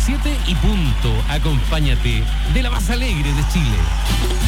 7 y punto. Acompáñate de la más alegre de Chile.